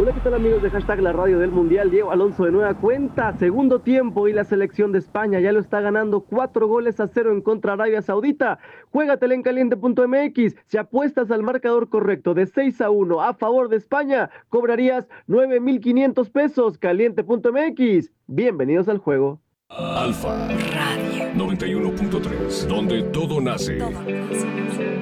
Hola, ¿qué tal amigos de Hashtag La Radio del Mundial? Diego Alonso de nueva cuenta, segundo tiempo y la selección de España ya lo está ganando 4-0 en contra de Arabia Saudita. Juégatela en caliente.mx, si apuestas al marcador correcto de 6-1 a favor de España, cobrarías 9,500 pesos. Caliente.mx, bienvenidos al juego. Alfa Radio 91.3, donde todo nace.